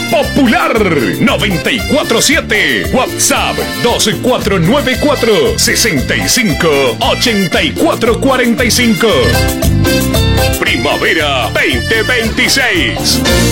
Popular 947. WhatsApp 2494 65 84 45. Primavera 2026.